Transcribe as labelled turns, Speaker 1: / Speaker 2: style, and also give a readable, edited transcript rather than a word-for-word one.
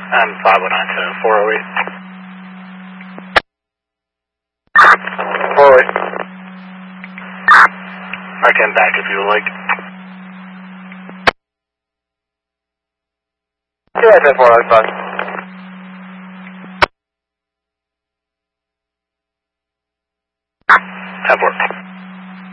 Speaker 1: I'm 509 to 408. 408. I can back if you would like. Yeah, 10 4, that's fine. Have work.